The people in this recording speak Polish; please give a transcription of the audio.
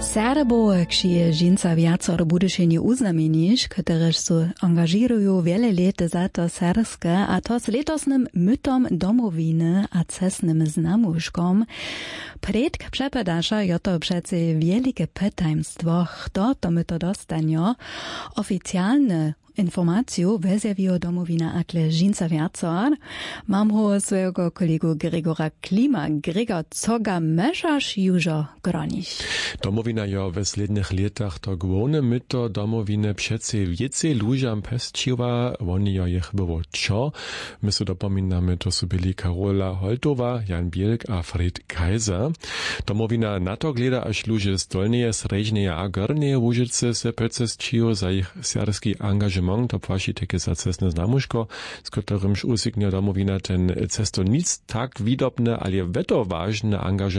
Serbo, kšie žinca viacor budyšenie uznameniš, ktorež su angažirujú wiele let za to serske, a to s letosnym mytom domowiny a cesnym znamuškom. Predk przepedaša je to přece wielkie pytaństwo, kto to myto dostanie. Oficjalne informaciju vezjawiło domowina akle žinca viacor. Mam ho swojego kolegu Gregora Klima. Gregor, coga mešaš južo groniš? Domowina jo w slednych latach to główne myto domowiny przece więcej ludziom pestčiła, oni jo jech było čo. My so dopominamy, to su byli Karola Holtowa, Jan Bielk a Fred Kaiser. Domowina na to gleda, aż ludzie z dolneje, sredźneje a gorneje Łužice se pecesčijo za ich serski angażement, to płaci takie za cesne znamuško, z którymż usiknie domowina ten cesto nic tak widobne, ale weto ważne angażement